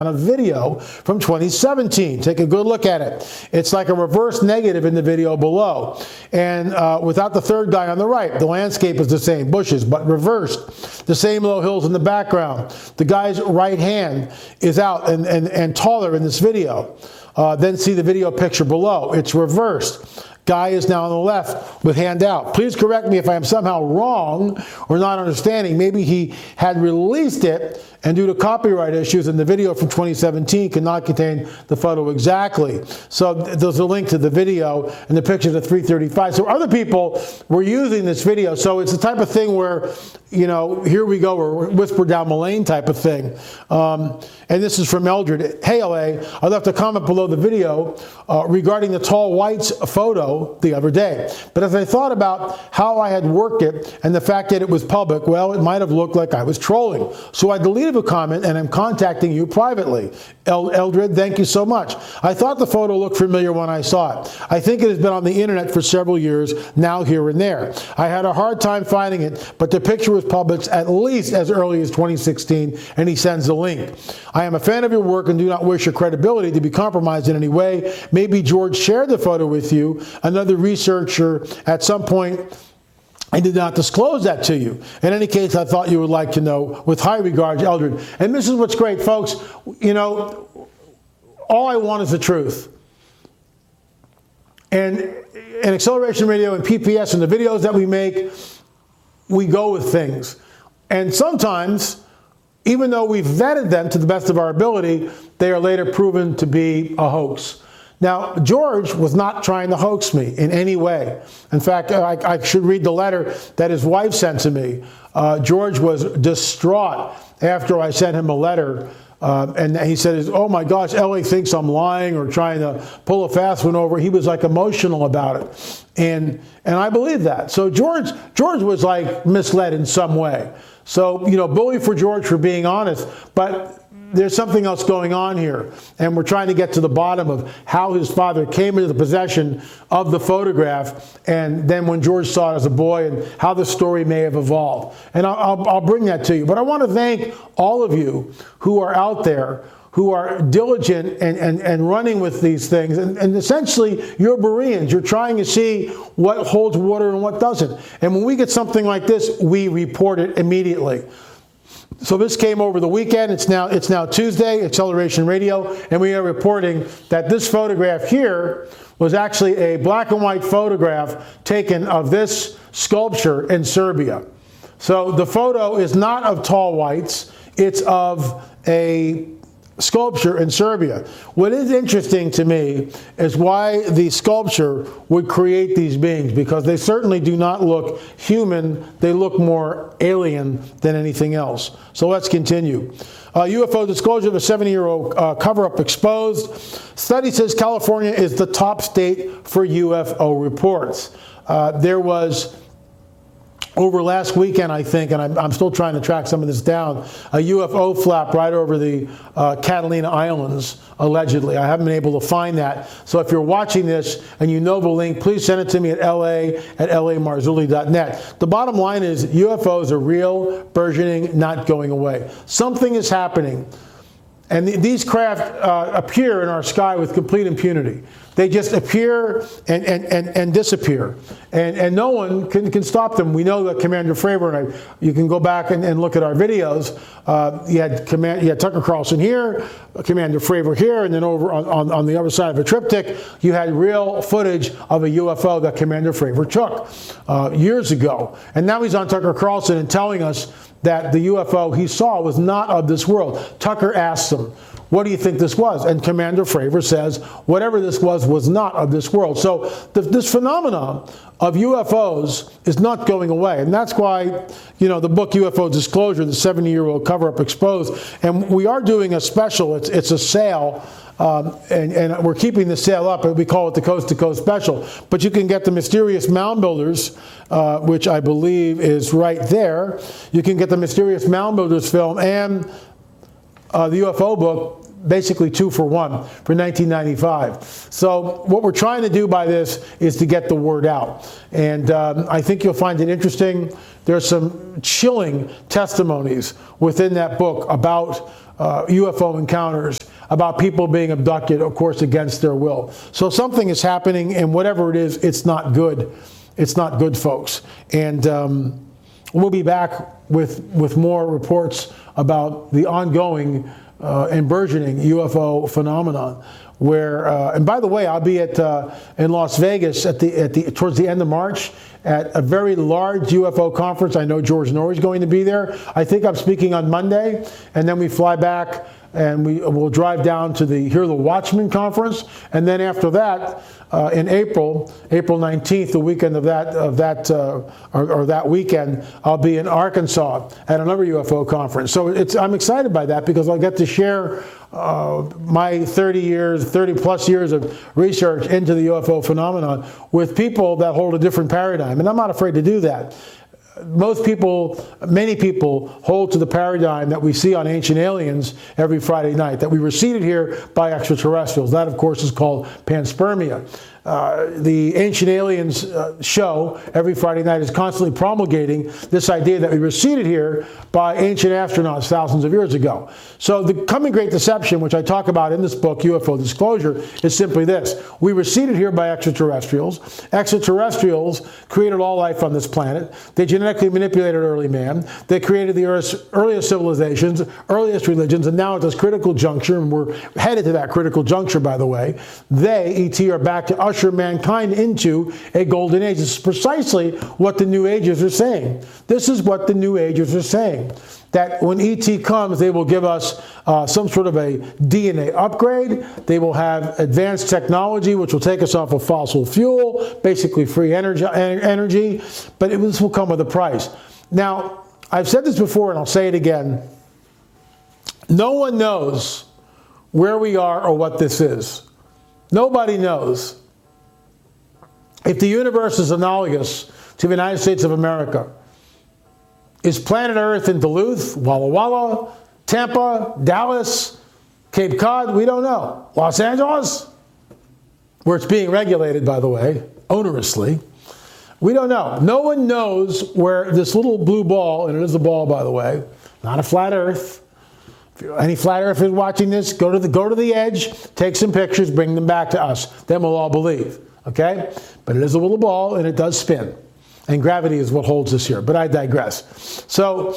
a video from 2017. Take a good look at it. It's like a reverse negative in the video below. And without the third guy on the right, the landscape is the same, bushes, but reversed. The same low hills in the background. The guy's right hand is out and taller in this video. Then see the video picture below. It's reversed. Guy is now on the left with hand out. Please correct me if I am somehow wrong or not understanding. Maybe he had released it, and due to copyright issues in the video from 2017 cannot contain the photo exactly. So there's a link to the video and the pictures at 3:35. So other people were using this video. So it's the type of thing where, you know, here we go, or whisper down the lane type of thing. And this is from Eldred. Hey, LA, I left a comment below the video regarding the tall whites photo the other day. But as I thought about how I had worked it and the fact that it was public, well, it might have looked like I was trolling. So I deleted a comment and I'm contacting you privately. Eldred, thank you so much. I thought the photo looked familiar when I saw it. I think it has been on the internet for several years, now here and there. I had a hard time finding it, but the picture was published at least as early as 2016, and he sends a link. I am a fan of your work and do not wish your credibility to be compromised in any way. Maybe George shared the photo with you. Another researcher at some point, I did not disclose that to you. In any case, I thought you would like to know. With high regards, Eldred. And this is what's great, folks. You know, all I want is the truth. And in Acceleration Radio and PPS and the videos that we make, we go with things. And sometimes, even though we've vetted them to the best of our ability, they are later proven to be a hoax. Now, George was not trying to hoax me in any way. In fact, I should read the letter that his wife sent to me. George was distraught after I sent him a letter. And he said, oh my gosh, Ellie thinks I'm lying or trying to pull a fast one over. He was like emotional about it. And I believe that. So George was like misled in some way. So, you know, bully for George for being honest. But there's something else going on here, and we're trying to get to the bottom of how his father came into the possession of the photograph, and then when George saw it as a boy, and how the story may have evolved. And I'll bring that to you. But I want to thank all of you who are out there, who are diligent and running with these things. And essentially, you're Bereans. You're trying to see what holds water and what doesn't. And when we get something like this, we report it immediately. So this came over the weekend. It's now Tuesday, Acceleration Radio, and we are reporting that this photograph here was actually a black and white photograph taken of this sculpture in Serbia. So the photo is not of tall whites, it's of a sculpture in Serbia. What is interesting to me is why the sculpture would create these beings, because they certainly do not look human. They look more alien than anything else. So let's continue. UFO disclosure of a 70-year-old cover-up exposed. Study says California is the top state for UFO reports. There was over last weekend, I think, and I'm still trying to track some of this down, a UFO flap right over the Catalina Islands, allegedly. I haven't been able to find that. So if you're watching this and you know the link, please send it to me at la@lamarzulli.net. The bottom line is UFOs are real, burgeoning, not going away. Something is happening. And these craft appear in our sky with complete impunity. They just appear and disappear. And no one can stop them. We know that Commander Fravor, and you can go back and look at our videos. You had Tucker Carlson here, Commander Fravor here, and then over on the other side of a triptych, you had real footage of a UFO that Commander Fravor took years ago. And now he's on Tucker Carlson and telling us that the UFO he saw was not of this world. Tucker asks him, what do you think this was? And Commander Fravor says, whatever this was not of this world. So this phenomenon of UFOs is not going away. And that's why, you know, the book UFO Disclosure, the 70-year-old cover-up exposed, and we are doing a special. It's a sale. And we're keeping the sale up, and we call it the Coast to Coast Special. But you can get the Mysterious Mound Builders, which I believe is right there. You can get the Mysterious Mound Builders film and the UFO book, basically 2 for 1 for $19.95. So what we're trying to do by this is to get the word out. And I think you'll find it interesting. There's some chilling testimonies within that book about UFO encounters about people being abducted, of course, against their will. So something is happening, and whatever it is, it's not good. It's not good, folks. And we'll be back with more reports about the ongoing and burgeoning UFO phenomenon. Where and by the way, I'll be in Las Vegas towards the end of March at a very large UFO conference. I know George Norrie's going to be there. I think I'm speaking on Monday, and then we fly back and we'll drive down to the Watchman conference, and then after that, in April 19th, the weekend of that weekend, I'll be in Arkansas at another UFO conference. So I'm excited by that because I'll get to share my 30 plus years of research into the UFO phenomenon with people that hold a different paradigm, and I'm not afraid to do that. Many people hold to the paradigm that we see on Ancient Aliens every Friday night, that we were seeded here by extraterrestrials. That, of course, is called panspermia. The Ancient Aliens show every Friday night is constantly promulgating this idea that we were seeded here by ancient astronauts thousands of years ago. So the coming great deception, which I talk about in this book, UFO Disclosure, is simply this. We were seeded here by extraterrestrials. Extraterrestrials created all life on this planet. They genetically manipulated early man. They created the Earth's earliest civilizations, earliest religions, and now at this critical juncture, and we're headed to that critical juncture, by the way, they, ET, are back to usher mankind into a golden age. This is precisely what the New Agers are saying. This is what the New Agers are saying. That when ET comes, they will give us some sort of a DNA upgrade. They will have advanced technology, which will take us off of fossil fuel, basically free energy. But this will come with a price. Now, I've said this before, and I'll say it again. No one knows where we are or what this is. Nobody knows. If the universe is analogous to the United States of America, is planet Earth in Duluth, Walla Walla, Tampa, Dallas, Cape Cod? We don't know. Los Angeles, where it's being regulated, by the way, onerously. We don't know. No one knows where this little blue ball, and it is a ball, by the way, not a flat Earth. If any flat earthers watching this, go to the edge, take some pictures, bring them back to us. Then we'll all believe. Okay? But it is a little ball, and it does spin. And gravity is what holds us here. But I digress. So,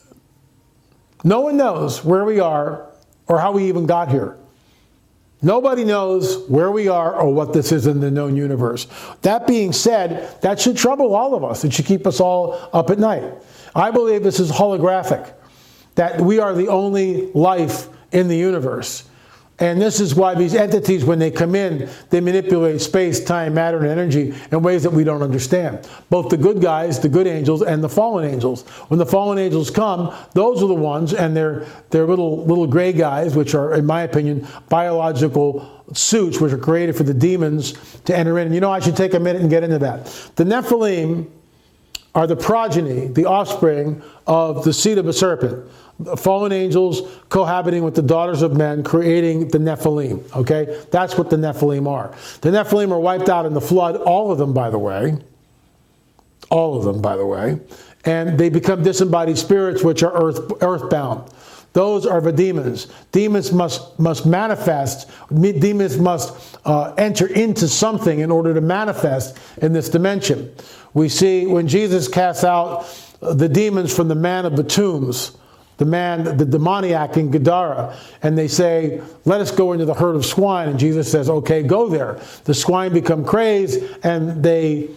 no one knows where we are or how we even got here. Nobody knows where we are or what this is in the known universe. That being said, that should trouble all of us. It should keep us all up at night. I believe this is holographic, that we are the only life in the universe. And this is why these entities, when they come in, they manipulate space, time, matter, and energy in ways that we don't understand. Both the good guys, the good angels, and the fallen angels. When the fallen angels come, those are the ones, and they're little gray guys, which are, in my opinion, biological suits, which are created for the demons to enter in. And you know, I should take a minute and get into that. The Nephilim are the progeny, the offspring of the seed of a serpent. Fallen angels cohabiting with the daughters of men, creating the Nephilim. Okay? That's what the Nephilim are. The Nephilim are wiped out in the flood, all of them, by the way. All of them, by the way. And they become disembodied spirits, which are earthbound. Those are the demons. Demons must manifest. Demons must enter into something in order to manifest in this dimension. We see when Jesus casts out the demons from the man of the tombs, the demoniac in Gadara, and they say, let us go into the herd of swine. And Jesus says, okay, go there. The swine become crazed, and they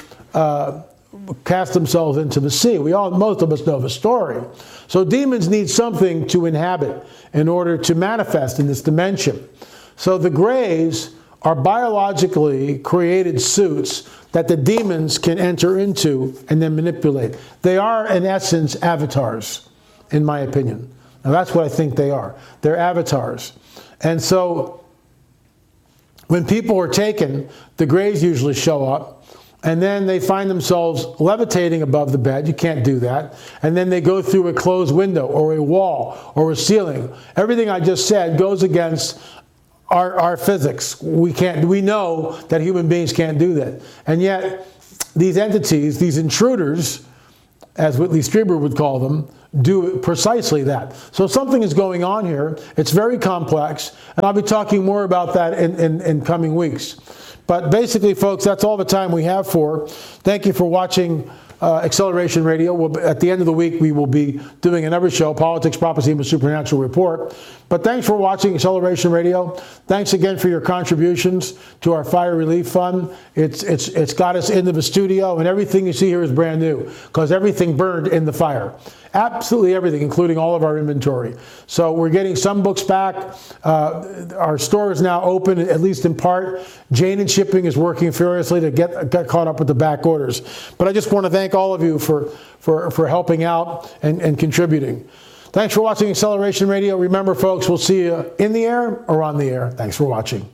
cast themselves into the sea. Most of us know the story. So demons need something to inhabit in order to manifest in this dimension. So the grays are biologically created suits that the demons can enter into and then manipulate. They are, in essence, avatars, in my opinion. Now, that's what I think they are. They're avatars. And so when people are taken, the grays usually show up, and then they find themselves levitating above the bed. You can't do that. And then they go through a closed window or a wall or a ceiling. Everything I just said goes against our physics. We know that human beings can't do that. And yet, these entities, these intruders, as Whitley Strieber would call them, do precisely that. So something is going on here. It's very complex, and I'll be talking more about that in coming weeks. But basically, folks, that's all the time we have for. Thank you for watching Acceleration Radio. At the end of the week, we will be doing another show, Politics, Prophecy, and the Supernatural Report. But thanks for watching Acceleration Radio. Thanks again for your contributions to our Fire Relief Fund. It's got us into the studio, and everything you see here is brand new because everything burned in the fire. Absolutely everything, including all of our inventory. So we're getting some books back. Our store is now open, at least in part. Jane and Shipping is working furiously to get caught up with the back orders. But I just want to thank all of you for helping out and contributing. Thanks for watching Acceleration Radio. Remember, folks, we'll see you in the air or on the air. Thanks for watching.